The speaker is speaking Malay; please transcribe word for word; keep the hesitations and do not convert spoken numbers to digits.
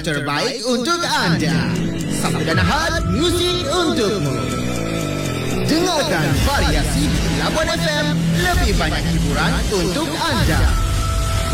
terbaik untuk anda. Sabtu dan Ahad, musik untukmu. Dengarkan variasi Labuan F M, lebih banyak hiburan untuk anda.